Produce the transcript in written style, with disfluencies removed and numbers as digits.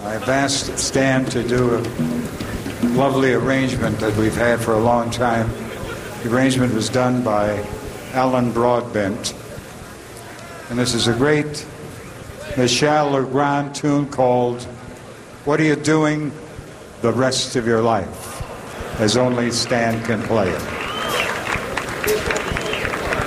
I've asked Stan to do a lovely arrangement that we've had for a long time. The arrangement was done by Alan Broadbent. And this is a great Michel Legrand tune called What Are You Doing the Rest of Your Life? As only Stan can play it.